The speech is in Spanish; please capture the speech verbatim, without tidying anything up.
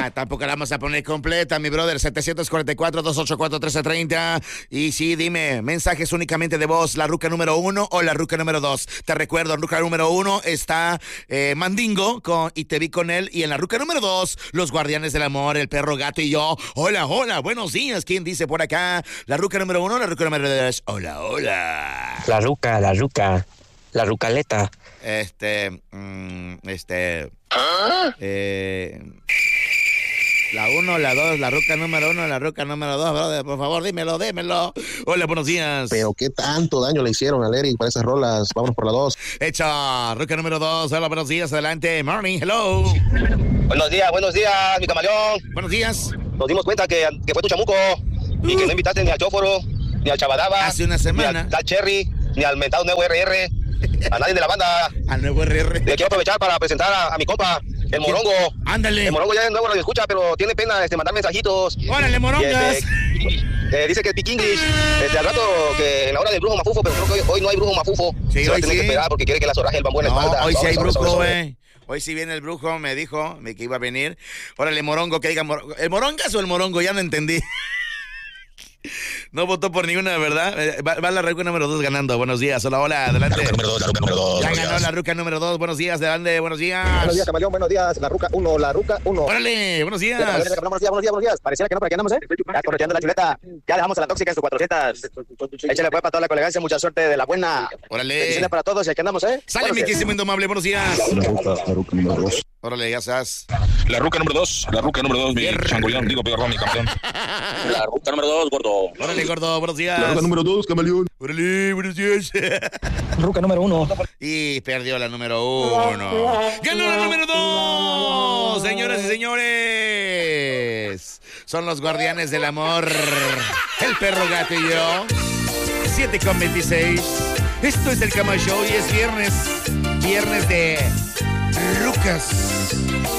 Ah, tampoco la vamos a poner completa, mi brother. setecientos cuarenta y cuatro, doscientos ochenta y cuatro, trece treinta. Y sí, dime, mensajes únicamente de voz, la ruca número uno o la ruca número dos. Te recuerdo, en ruca número uno está eh, Mandingo con Y te vi con él. Y en la ruca número dos, los guardianes del amor, el perro gato y yo. Hola, hola, buenos días. ¿Quién dice por acá? La ruca número uno, la ruca número dos. Hola, hola. La ruca, la ruca, la rucaleta. Este, mmm, este... Eh... La uno, la dos, la ruca número uno, la ruca número dos, brother, por favor, dímelo, dímelo. Hola, buenos días. Pero qué tanto daño le hicieron al Eric para esas rolas. Vámonos por la dos. Hecha, ruca número dos. Hola, buenos días, adelante. Morning, hello. Buenos días, buenos días, mi camaleón. Buenos días. Nos dimos cuenta que, que fue tu chamuco uh. y que no invitaste ni al Chóforo, ni al Chabadaba. Hace una semana. Ni al Tal Cherry, ni al mentado nuevo R R. A nadie de la banda. Al nuevo R R. Le quiero aprovechar para presentar a, a mi compa, el Morongo. Ándale. El Morongo ya de nuevo lo escucha, pero tiene pena este, mandar mensajitos. Órale, Morongas. Este, eh, dice que es Piquinglish. Este, al rato que en la hora del brujo mafufo, pero creo que hoy, hoy no hay brujo mafufo. Sí, se va a hoy tener sí. que esperar porque quiere que la zorraje el bambú en la no, espalda. Hoy sí hay sobre, brujo, sobre, sobre. güey. Hoy sí viene el brujo, me dijo me, que iba a venir. Órale, Morongo, que diga Morongo. ¿El Morongas o el Morongo? Ya no entendí. No votó por ninguna, ¿verdad? Va, va la ruca número dos ganando. Buenos días. Hola, hola, adelante. La ruca número dos, la ruca número dos. Ya ganó días. La ruca número dos. Buenos días, adelante. Buenos días. Buenos días, camaleón. Buenos días. La ruca uno, la ruca uno. Órale, buenos días. Buenos días, buenos días, buenos días, buenos días. Pareciera que no, pero aquí andamos, ¿eh? Ya correteando la chuleta. Ya dejamos a la tóxica en su cuatrocientos. Échale pues para toda la colegancia. Mucha suerte de la buena. Órale. Bendiciones para todos y aquí andamos, ¿eh? Sale, mi quísimo indomable. Buenos días. La ruca, la ruca número dos. Órale, ya estás. La ruca número dos, la ruca número dos, mi changoleón, digo, perdón, mi campeón. La ruca número dos, gordo. Órale, gordo, buenos días. La ruca número dos, camaleón. Órale, buenos días. Ruca número uno. Y perdió la número uno. ¡Ganó la número dos! Señoras y señores, son los guardianes del amor. El perro gato y yo. siete con veintiséis. Esto es el Cama Show y es viernes. Viernes de Rucas.